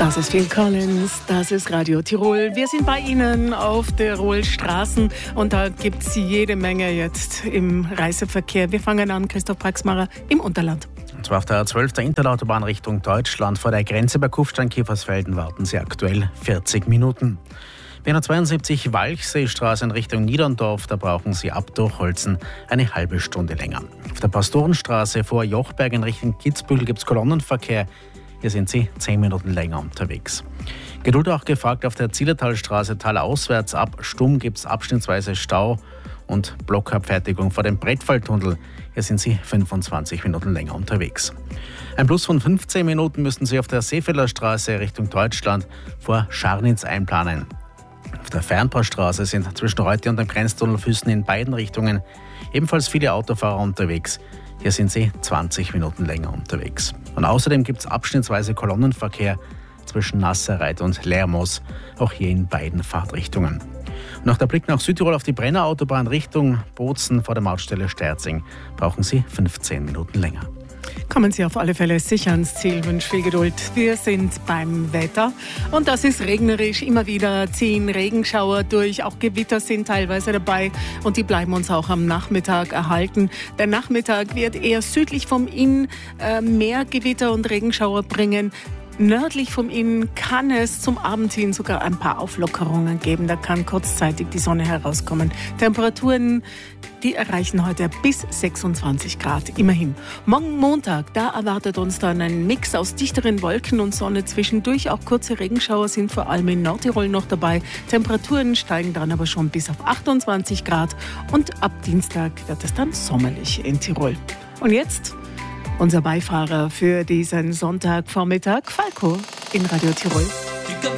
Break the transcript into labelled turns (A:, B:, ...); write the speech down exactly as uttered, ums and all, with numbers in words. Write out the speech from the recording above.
A: Das ist Phil Collins, das ist Radio Tirol. Wir sind bei Ihnen auf Tirol Straßen und da gibt es jede Menge jetzt im Reiseverkehr. Wir fangen an, Christoph Praxmacher im Unterland.
B: Und zwar auf der zwölften Interautobahn Richtung Deutschland. Vor der Grenze bei Kufstein-Kiefersfelden warten Sie aktuell vierzig Minuten. B hundertzweiundsiebzig Walchseestraße in Richtung Niederndorf, da brauchen Sie ab Durchholzen eine halbe Stunde länger. Auf der Pastorenstraße vor Jochberg in Richtung Kitzbühel gibt es Kolonnenverkehr. Hier sind Sie zehn Minuten länger unterwegs. Geduld auch gefragt auf der Zillertalstraße talauswärts. Ab Stumm gibt es abschnittsweise Stau und Blockabfertigung vor dem Brettfalltunnel. Hier sind Sie fünfundzwanzig Minuten länger unterwegs. Ein Plus von fünfzehn Minuten müssen Sie auf der Seefelderstraße Richtung Deutschland vor Scharnitz einplanen. Auf der Fernpassstraße sind zwischen Reutte und dem Grenztunnel Füssen in beiden Richtungen ebenfalls viele Autofahrer unterwegs. Hier sind Sie zwanzig Minuten länger unterwegs. Und außerdem gibt es abschnittsweise Kolonnenverkehr zwischen Nasserreit und Lermoos, auch hier in beiden Fahrtrichtungen. Und nach der Blick nach Südtirol auf die Brennerautobahn Richtung Bozen vor der Mautstelle Sterzing brauchen Sie fünfzehn Minuten länger.
A: Kommen Sie auf alle Fälle sicher ans Ziel, wünsche viel Geduld. Wir sind beim Wetter und das ist regnerisch. Immer wieder ziehen Regenschauer durch, auch Gewitter sind teilweise dabei und die bleiben uns auch am Nachmittag erhalten. Der Nachmittag wird eher südlich vom Inn äh, mehr Gewitter und Regenschauer bringen. Nördlich vom Inn kann es zum Abend hin sogar ein paar Auflockerungen geben. Da kann kurzzeitig die Sonne herauskommen. Temperaturen, die erreichen heute bis sechsundzwanzig Grad, immerhin. Morgen Montag, da erwartet uns dann ein Mix aus dichteren Wolken und Sonne. Zwischendurch auch kurze Regenschauer sind vor allem in Nordtirol noch dabei. Temperaturen steigen dann aber schon bis auf achtundzwanzig Grad. Und ab Dienstag wird es dann sommerlich in Tirol. Und jetzt unser Beifahrer für diesen Sonntagvormittag, Falco in Radio Tirol.